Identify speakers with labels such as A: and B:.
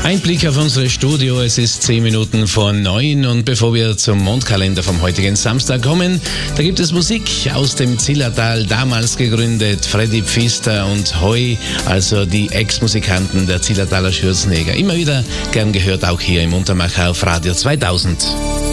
A: Ein Blick auf unser Studio, es ist 10 Minuten vor 9 und bevor wir zum Mondkalender vom heutigen Samstag kommen, da gibt es Musik aus dem Zillertal, damals gegründet, Freddy Pfister und Heu, also die Ex-Musikanten der Zillertaler Schürzenjäger. Immer wieder gern gehört, auch hier im Untermacher auf Radio 2000.